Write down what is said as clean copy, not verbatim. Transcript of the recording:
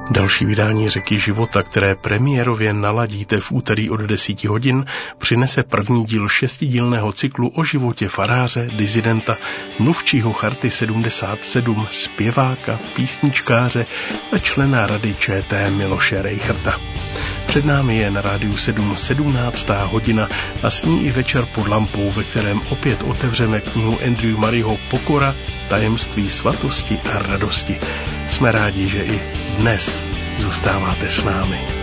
Další vydání Řeky života, které premiérově naladíte v úterý od 10 hodin, přinese první díl 6dílného cyklu o životě faráře, disidenta, mluvčího Charty 77, zpěváka, písničkáře a člena Rady ČT Miloše Rejchrta. Před námi je na Rádiu 7 17. hodina a s ní i večer pod lampou, ve kterém opět otevřeme knihu Andrew Murrayho Pokora, tajemství svatosti a radosti. Jsme rádi, že i dnes zůstáváte s námi.